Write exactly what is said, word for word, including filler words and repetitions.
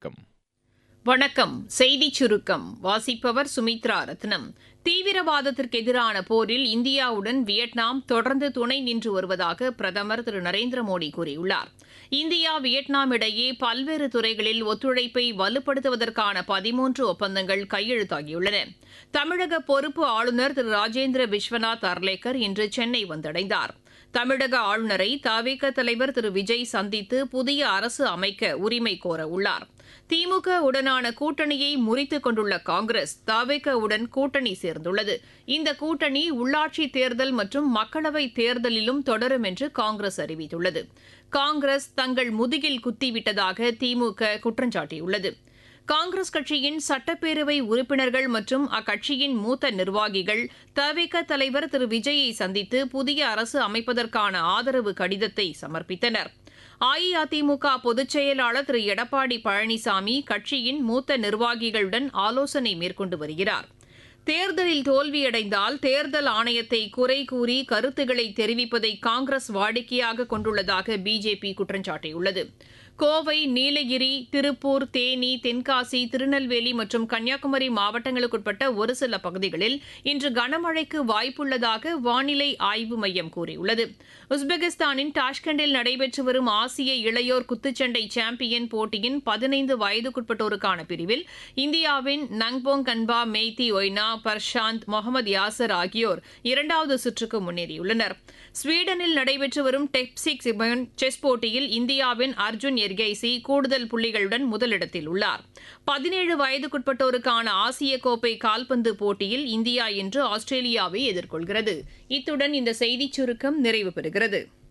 சுருக்கம். வணக்கம். செய்திச் சுருக்கம் வாசிப்பவர் சுமித்ரா ரத்னம். தீவிரவாதத்திற்கு எதிரான போரில் இந்தியாவுடன் வியட்நாம் தொடர்ந்து துணை நின்று வருவதாக பிரதமர் திரு நரேந்திர மோடி கூறியுள்ளார். இந்தியா வியட்நாம் இடையே பல்வேறு துறைகளில் ஒத்துழைப்பை வலுப்படுத்துவதற்கான பதிமூன்று ஒப்பந்தங்கள் கையெழுத்தாகியுள்ளன. தமிழக பொறுப்பு ஆளுநர் திரு ராஜேந்திர விஸ்வநாத் அர்லேக்கர் இன்று சென்னை வந்தடைந்தார். தமிழக ஆளுநரை தவிக தலைவர் திரு விஜய் சந்தித்து புதிய அரசு அமைக்க உரிமை கோர உள்ளார். திமுக உடனான கூட்டணியை முறித்துக் கொண்டுள்ள காங்கிரஸ் தவிக உடன் கூட்டணி சேர்ந்துள்ளது. இந்த கூட்டணி உள்ளாட்சி தேர்தல் மற்றும் மக்களவைத் தேர்தலிலும் தொடரும் என்று காங்கிரஸ் அறிவித்துள்ளது. காங்கிரஸ் தங்கள் முதுகில் குத்திவிட்டதாக திமுக குற்றம் சாட்டியுள்ளது. காங்கிரஸ் கட்சியின் சட்டப்பேரவை உறுப்பினர்கள் மற்றும் அக்கட்சியின் மூத்த நிர்வாகிகள் தவிக தலைவர் திரு விஜயை சந்தித்து புதிய அரசு அமைப்பதற்கான ஆதரவு கடிதத்தை சமர்ப்பித்தனர். அஇஅதிமுக பொதுச் செயலாளர் திரு எடப்பாடி பழனிசாமி கட்சியின் மூத்த நிர்வாகிகளுடன் ஆலோசனை மேற்கொண்டு வருகிறார். தேர்தலில் தோல்வியடைந்தால் தேர்தல் ஆணையத்தை குறை கூறி கருத்துக்களை தெரிவிப்பதை காங்கிரஸ் வாடிக்கையாக கொண்டுள்ளதாக பிஜேபி குற்றம் சாட்டியுள்ளது. கோவை, நீலகிரி, திருப்பூர், தேனி, தென்காசி, திருநெல்வேலி மற்றும் கன்னியாகுமரி மாவட்டங்களுக்குட்பட்ட ஒரு சில பகுதிகளில் இன்று கனமழைக்கு வாய்ப்புள்ளதாக வானிலை ஆய்வு மையம் கூறியுள்ளது. உஸ்பெகிஸ்தானின் டாஷ்கண்டில் நடைபெற்று வரும் ஆசிய இளையோர் குத்துச்சண்டை சாம்பியன் போட்டியின் பதினைந்து வயதுக்குட்பட்டோருக்கான பிரிவில் இந்தியாவின் நங்போங் கன்பா, மெய்தி ஒய்னா, பர்ஷாந்த், முகமது யாசர் ஆகியோர் இரண்டாவது சுற்றுக்கு முன்னேறியுள்ளனர். ஸ்வீடனில் நடைபெற்று வரும் டெப்சிக் செஸ் போட்டியில் இந்தியாவின் அர்ஜுன் எர்கைசி கூடுதல் புள்ளிகளுடன் முதலிடத்தில் உள்ளார். பதினேழு வயதுக்குட்பட்டோருக்கான ஆசிய கோப்பை கால்பந்து போட்டியில் இந்தியா இன்று ஆஸ்திரேலியாவை எதிர்கொள்கிறது. இத்துடன் இந்த செய்திச் சுருக்கம் நிறைவு பெறுகிறது.